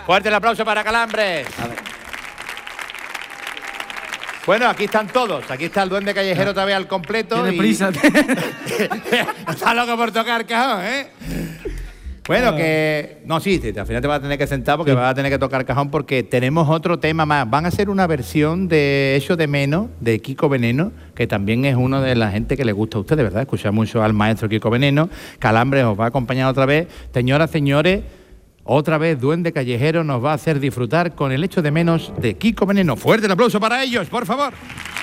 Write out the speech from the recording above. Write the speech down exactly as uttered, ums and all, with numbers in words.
Fuerte el aplauso para Calambres. Bueno, aquí están todos. Aquí está el duende callejero otra vez al completo. Tiene y... prisa. Está loco por tocar cajón, ¿eh? Bueno, que... No, sí, sí, al final te vas a tener que sentar porque sí. vas a tener que tocar cajón porque tenemos otro tema más. Van a hacer una versión de Echo de Menos, de Kiko Veneno, que también es uno de la gente que le gusta a ustedes, ¿verdad? Escuchar mucho al maestro Kiko Veneno. Calambres os va a acompañar otra vez. Señoras, señores, otra vez Duende Callejero nos va a hacer disfrutar con el Echo de Menos de Kiko Veneno. Fuerte el aplauso para ellos, por favor.